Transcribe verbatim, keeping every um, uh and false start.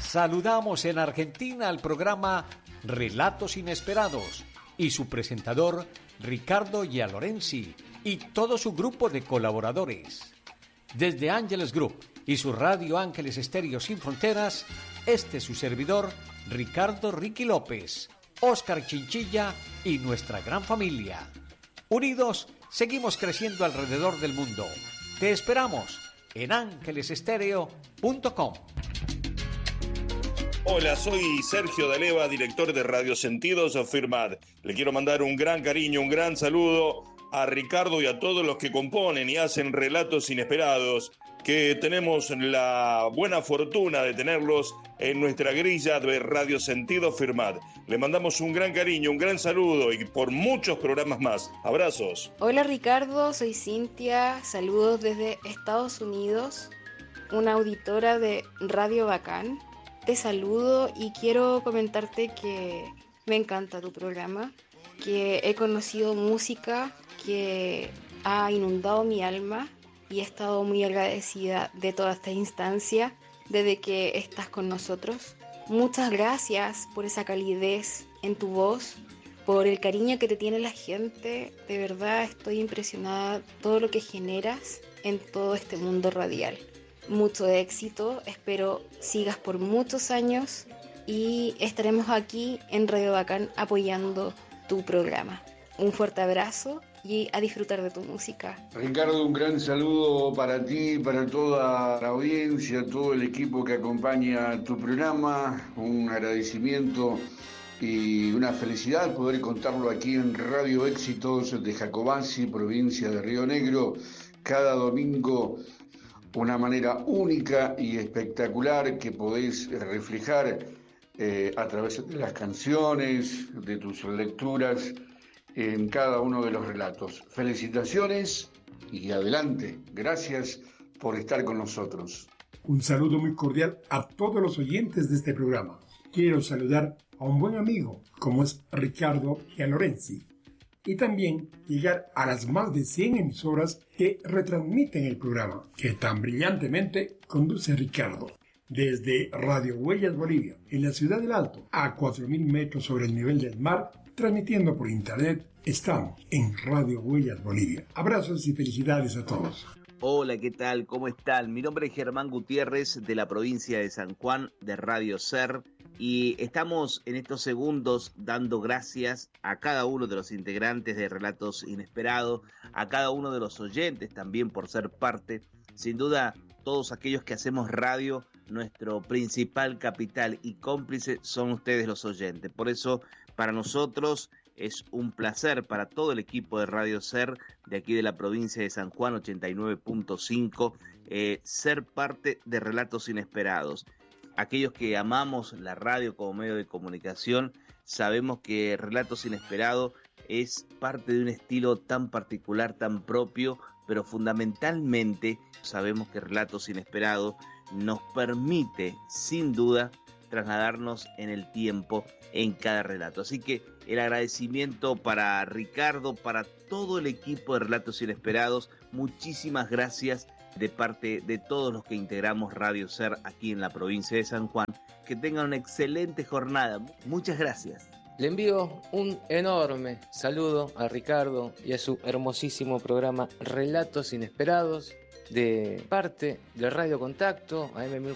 Saludamos en Argentina al programa Relatos Inesperados y su presentador Ricardo Gialorenzi y todo su grupo de colaboradores. Desde Ángeles Group y su radio Ángeles Estéreo Sin Fronteras, este es su servidor Ricardo Ricky López, Óscar Chinchilla y nuestra gran familia. Unidos, seguimos creciendo alrededor del mundo. Te esperamos en ángeles estéreo punto com. Hola, soy Sergio D'Aleva, director de Radio Sentidos Firmad. Le quiero mandar un gran cariño, un gran saludo a Ricardo y a todos los que componen y hacen Relatos Inesperados, que tenemos la buena fortuna de tenerlos en nuestra grilla de Radio Sentidos Firmad. Le mandamos un gran cariño, un gran saludo y por muchos programas más. Abrazos. Hola Ricardo, soy Cintia, saludos desde Estados Unidos, una auditora de Radio Bacán. Te saludo y quiero comentarte que me encanta tu programa, que he conocido música que ha inundado mi alma y he estado muy agradecida de toda esta instancia desde que estás con nosotros. Muchas gracias por esa calidez en tu voz, por el cariño que te tiene la gente. De verdad estoy impresionada de todo lo que generas en todo este mundo radial. Mucho éxito, espero sigas por muchos años y estaremos aquí en Radio Bacán apoyando tu programa. Un fuerte abrazo y a disfrutar de tu música. Ricardo, un gran saludo para ti, para toda la audiencia, todo el equipo que acompaña tu programa, un agradecimiento y una felicidad poder contarlo aquí en Radio Éxitos de Jacobasi, provincia de Río Negro, cada domingo. Una manera única y espectacular que podéis reflejar eh, a través de las canciones, de tus lecturas, en cada uno de los relatos. Felicitaciones y adelante. Gracias por estar con nosotros. Un saludo muy cordial a todos los oyentes de este programa. Quiero saludar a un buen amigo, como es Ricardo Gialorenzi. Y también llegar a las más de cien emisoras que retransmiten el programa, que tan brillantemente conduce Ricardo. Desde Radio Huellas Bolivia, en la ciudad del Alto, a cuatro mil metros sobre el nivel del mar, transmitiendo por internet, estamos en Radio Huellas Bolivia. Abrazos y felicidades a todos. Hola, ¿qué tal? ¿Cómo están? Mi nombre es Germán Gutiérrez, de la provincia de San Juan, de Radio Ser, y estamos en estos segundos dando gracias a cada uno de los integrantes de Relatos Inesperados, a cada uno de los oyentes también por ser parte. Sin duda, todos aquellos que hacemos radio, nuestro principal capital y cómplice son ustedes los oyentes. Por eso, para nosotros es un placer, para todo el equipo de Radio Ser, de aquí de la provincia de San Juan, ochenta y nueve punto cinco, eh, ser parte de Relatos Inesperados. Aquellos que amamos la radio como medio de comunicación, sabemos que Relatos Inesperados es parte de un estilo tan particular, tan propio, pero fundamentalmente sabemos que Relatos Inesperados nos permite, sin duda, trasladarnos en el tiempo en cada relato. Así que el agradecimiento para Ricardo, para todo el equipo de Relatos Inesperados. Muchísimas gracias de parte de todos los que integramos Radio Ser aquí en la provincia de San Juan. Que tengan una excelente jornada. Muchas gracias. Le envío un enorme saludo a Ricardo y a su hermosísimo programa Relatos Inesperados, de parte de Radio Contacto, A M mil